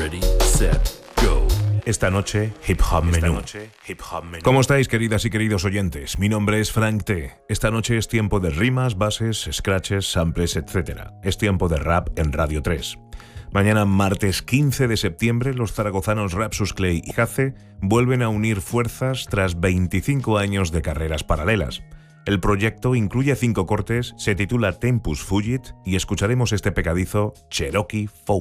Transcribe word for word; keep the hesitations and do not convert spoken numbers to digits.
Ready, set, go. Esta noche, Hip Hop Menú. ¿Cómo estáis, queridas y queridos oyentes? Mi nombre es Frank T. Esta noche es tiempo de rimas, bases, scratches, samples, etcétera. Es tiempo de rap en Radio tres. Mañana, martes quince de septiembre, los zaragozanos Rapsus Clay y Jace vuelven a unir fuerzas tras veinticinco años de carreras paralelas. El proyecto incluye cinco cortes, se titula Tempus Fugit y escucharemos este pegadizo Cherokee Folk.